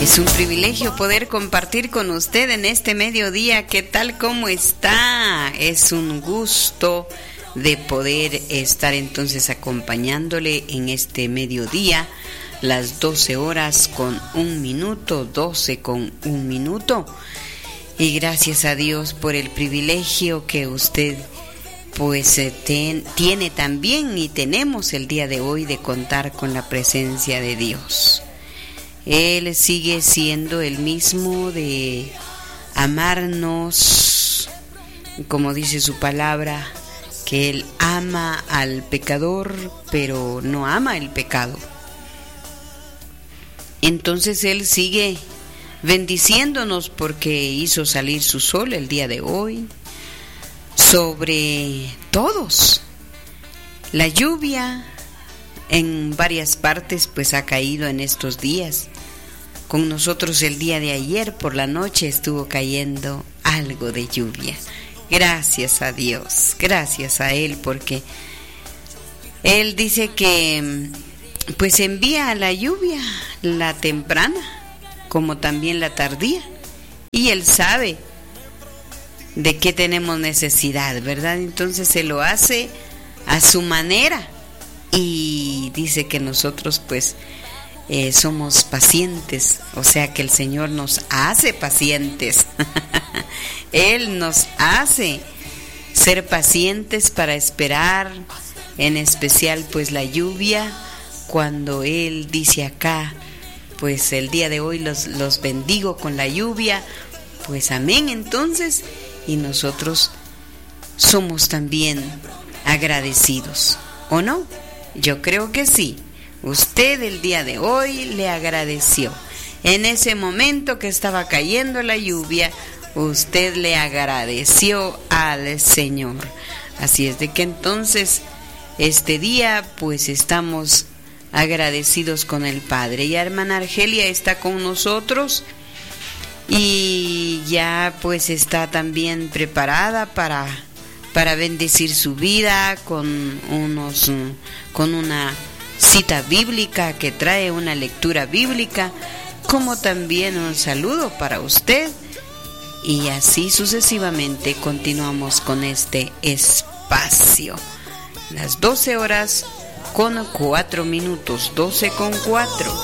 Es un privilegio poder compartir con usted en este mediodía. ¿Qué tal? ¿Cómo está? Es un gusto de poder estar entonces acompañándole en este mediodía, las 12 horas con 1 minuto, 12 con 1 minuto. Y gracias a Dios por el privilegio que usted pues tiene también y tenemos el día de hoy de contar con la presencia de Dios. Él sigue siendo el mismo de amarnos, como dice su palabra, que Él ama al pecador, pero no ama el pecado. Entonces Él sigue bendiciéndonos porque hizo salir su sol el día de hoy sobre todos. La lluvia en varias partes pues ha caído en estos días. Con nosotros el día de ayer por la noche estuvo cayendo algo de lluvia. Gracias a Dios, gracias a Él, porque Él dice que pues envía la lluvia, la temprana como también la tardía, y Él sabe de qué tenemos necesidad, ¿verdad? Entonces se lo hace a su manera y dice que nosotros pues somos pacientes, o sea que el Señor nos hace pacientes. Él nos hace ser pacientes para esperar, en especial pues la lluvia, cuando Él dice acá, pues el día de hoy los bendigo con la lluvia, pues amén entonces, y nosotros somos también agradecidos, ¿o no? Yo creo que sí. Usted el día de hoy le agradeció. En ese momento que estaba cayendo la lluvia, usted le agradeció al Señor. Así es de que entonces este día pues estamos agradecidos con el Padre. Y hermana Argelia está con nosotros y ya pues está también preparada para bendecir su vida con una cita bíblica que trae una lectura bíblica, como también un saludo para usted, y así sucesivamente continuamos con este espacio. Las 12 horas con 4 minutos, 12 con 4.